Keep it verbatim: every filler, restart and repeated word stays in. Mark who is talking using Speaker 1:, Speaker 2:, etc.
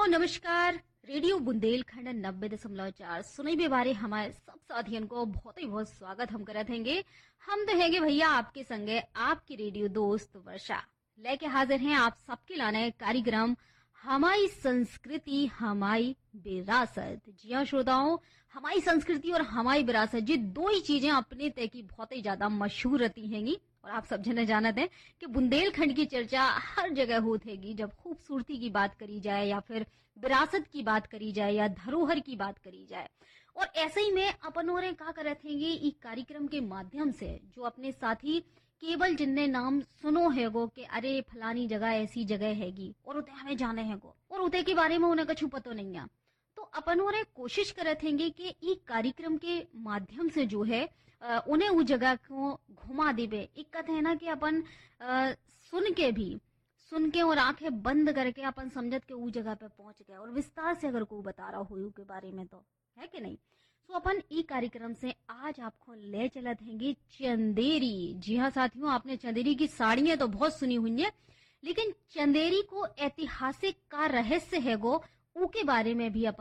Speaker 1: Hello नमस्कार। Radio Bundelkhand नब्बे दशमलव चार सुनई बे बारे हमारे सब साथियन को बहुत ही बहुत स्वागत हम करत हैंगे। हम तो हैंगे भैया आपके संगे आपकी रेडियो दोस्त वर्षा लेके हाजिर हैं आप सबके लाने कार्यक्रम हमारी संस्कृति हमारी विरासत। जी हाँ श्रोताओं, हमारी संस्कृति और हमारी विरासत ये दो ही चीजें अपने तय की बहुत ही ज्यादा मशहूर रहती हैंगी और आप सब जने जानते हैं कि बुंदेलखंड की चर्चा हर जगह होती हैगी। जब खूबसूरती की बात करी जाए या फिर विरासत की बात करी जाए या धरोहर की बात करी जाए, और ऐसे ही में अपन और क्या करत हैंगे इस कार्यक्रम के माध्यम से जो अपने साथी केवल जिनने नाम सुनो हैगो कि अरे फलानी जगह ऐसी जगह हैगी और उते हमें जाने हैगो और उते के बारे में उन्हें कछु पतो नहीं है, तो अपन और कोशिश करत हैंगे कि इस कार्यक्रम के माध्यम से जो है आ, उन्हें उस जगह को घुमा देवे। एक कहते है ना कि अपन आ, सुन के भी सुन के और आंखें बंद करके अपन समझत के उस जगह पे पहुंच गए और विस्तार से अगर कोई बता रहा हो के बारे में तो है कि नहीं। तो अपन ई कार्यक्रम से आज आपको ले चलत हैंगे चंदेरी। जी हाँ साथियों, आपने चंदेरी की साड़ियां तो बहुत सुनी हुई है, लेकिन चंदेरी को ऐतिहासिक का रहस्य है गो ऊ के बारे में भी अपन